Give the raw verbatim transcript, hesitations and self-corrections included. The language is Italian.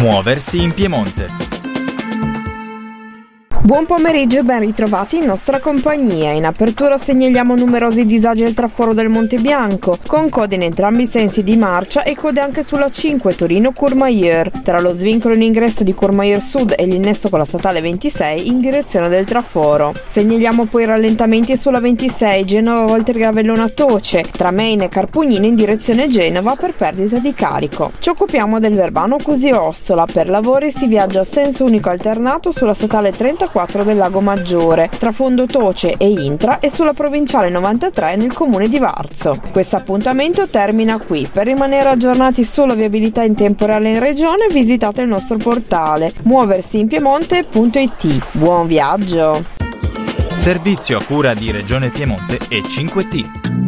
Muoversi in Piemonte. Buon pomeriggio e ben ritrovati in nostra compagnia. In apertura segnaliamo numerosi disagi al traforo del Monte Bianco, con code in entrambi i sensi di marcia e code anche sulla cinque Torino-Courmayeur, tra lo svincolo in ingresso di Courmayeur Sud e l'innesso con la statale ventisei in direzione del traforo. Segnaliamo poi rallentamenti sulla ventisei Genova-Voltergravellona Toce, tra Maine e Carpugnino in direzione Genova per perdita di carico. Ci occupiamo del Verbano Cusio-Ossola. Per lavori si viaggia a senso unico alternato sulla statale trentaquattro del Lago Maggiore, tra Fondo Toce e Intra e sulla provinciale novantatré nel comune di Varzo. Questo appuntamento termina qui. Per rimanere aggiornati sulla viabilità in tempo reale in regione visitate il nostro portale muoversi in piemonte punto it. Buon viaggio! Servizio a cura di Regione Piemonte e cinque T.